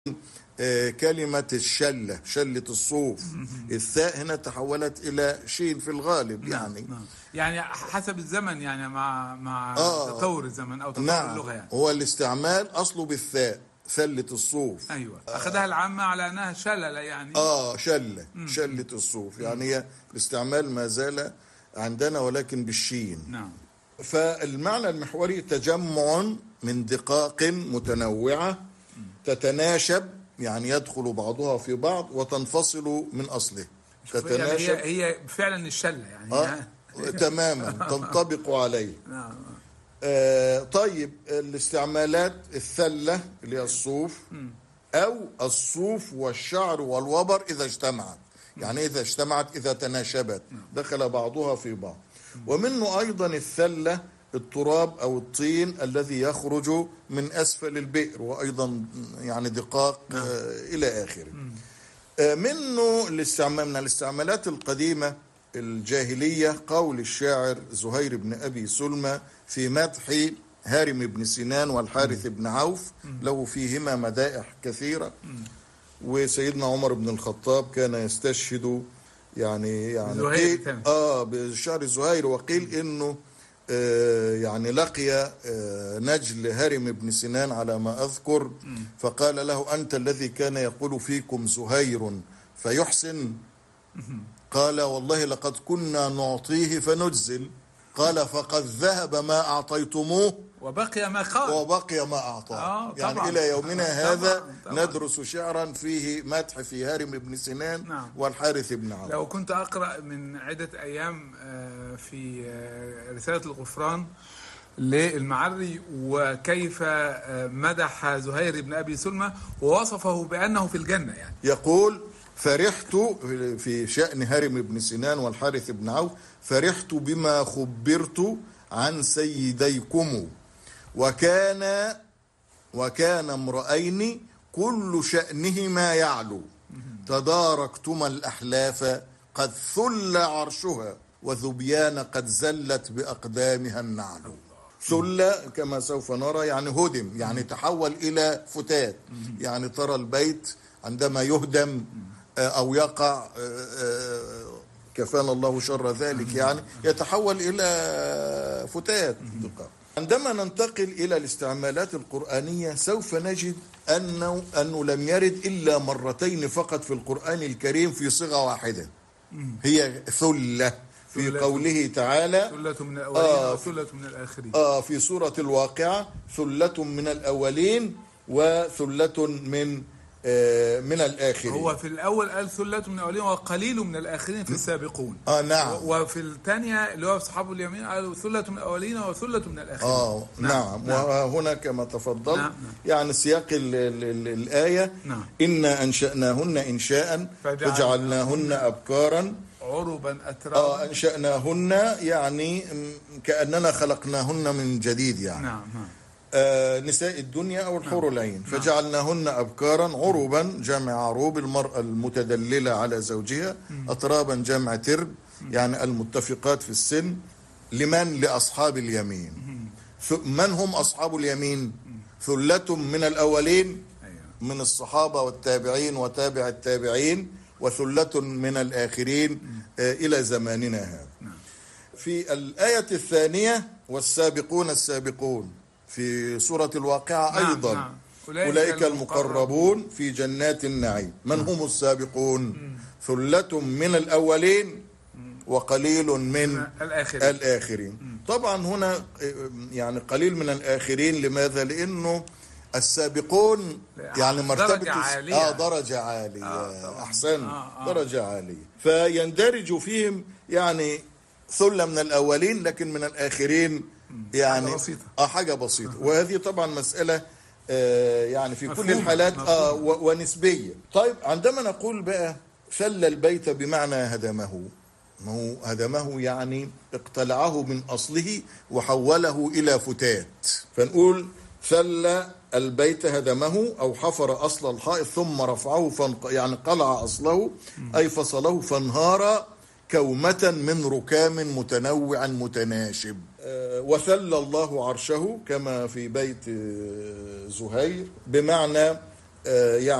كلمة الشلة، شلة الصوف، الثاء هنا تحولت إلى شين في الغالب يعني. يعني حسب الزمن، يعني مع تطور الزمن أو تطور اللغة يعني. هو الاستعمال أصله بالثاء، سلة الصوف. أيوة، أخذها العامة على أنها شلة يعني. شلة، شلة الصوف يعني. هي الاستعمال ما زال عندنا ولكن بالشين. نعم. فالمعنى المحوري تجمع من دقاق متنوعة تتناشب، يعني يدخل بعضها في بعض وتنفصل من أصله. تتناشب يعني هي فعلا الشلة يعني. تماما تنطبق عليه. نعم. طيب الاستعمالات الثلة اللي هي الصوف، أو الصوف والشعر والوبر إذا اجتمعت، يعني إذا اجتمعت، إذا تناشبت دخل بعضها في بعض. ومنه أيضا الثلة التراب أو الطين الذي يخرج من أسفل البئر، وأيضا يعني دقاق إلى آخره. منه من الاستعمالات القديمة الجاهلية قول الشاعر زهير بن أبي سلمى في مدح هارم بن سنان والحارث بن عوف، له فيهما مدائح كثيرة. وسيدنا عمر بن الخطاب كان يستشهد يعني بالشعر الزهير، وقيل انه يعني لقي نجل هارم بن سنان على ما اذكر، فقال له: انت الذي كان يقول فيكم زهير فيحسن؟ قال: والله لقد كنا نعطيه فنجزل. قال: فقد ذهب ما أعطيتموه وبقي ما قال وبقي ما أعطاه. يعني طبعًا. إلى يومنا هذا طبعًا. ندرس شعرا فيه مدح في هارم بن سنان والحارث بن عوف. لو كنت أقرأ من عدة أيام في رسالة الغفران للمعري وكيف مدح زهير بن أبي سلمى ووصفه بأنه في الجنة، يعني يقول: فرحت في شأن هارم بن سنان والحارث بن عوف، فرحت بما خبرت عن سيديكم، وكان امرئين كل شأنهما يعلو، تداركتما الأحلاف قد ثل عرشها، وذبيان قد زلت بأقدامها النعل. ثل كما سوف نرى يعني هدم، يعني تحول إلى فتات. يعني ترى البيت عندما يهدم أو يقع، كفانا الله شر ذلك، يعني يتحول إلى فتات. عندما ننتقل إلى الاستعمالات القرآنية سوف نجد أنه لم يرد إلا مرتين فقط في القرآن الكريم في صيغة واحدة، هي ثلة، في قوله تعالى: ثلة من الأولين وثلة من الآخرين. في سورة الواقعة: ثلة من الأولين وثلة من الآخرين. هو في الأول قال ثلة من الأولين وقليل من الآخرين في السابقون. نعم. وفي الثانية اللي هو أصحاب اليمين قالوا ثلة من الأولين وثلة من الآخرين. نعم. وهنا كما تفضل يعني سياق الآية: إنا أنشأناهن إنشاء فجعلناهن أبكارا عربا أترابا. أنشأناهن يعني كأننا خلقناهن من جديد يعني. نعم. نساء الدنيا أو الحور العين. فجعلناهن أبكارا، عربا جمع عروب، المرأة المتدللة على زوجها، أترابا جمع ترب يعني المتفقات في السن. لمن؟ لأصحاب اليمين. من هم أصحاب اليمين؟ ثلة من الأولين من الصحابة والتابعين وتابع التابعين، وثلة من الآخرين إلى زماننا هذا. في الآية الثانية: والسابقون السابقون، في سورة الواقعة أيضا: أولئك المقربون في جنات النعيم. من هم السابقون؟ ثلة من الأولين وقليل من الآخرين. طبعا هنا يعني قليل من الآخرين، لماذا؟ لأنه السابقون يعني مرتبة درجة عالية. أحسن. درجة عالية، فيندرج فيهم يعني ثلة من الأولين، لكن من الآخرين يعني حاجة بسيطة. وهذه طبعا مسألة يعني في كل الحالات ونسبية. طيب عندما نقول بقى ثل البيت بمعنى هدمه، ما هو هدمه يعني اقتلعه من أصله وحوله إلى فتات، فنقول ثل البيت هدمه أو حفر أصل الحائط ثم رفعه يعني قلع أصله أي فصله فانهار كومة من ركام متنوع متناشب. وثل الله عرشه كما في بيت زهير، بمعنى يعني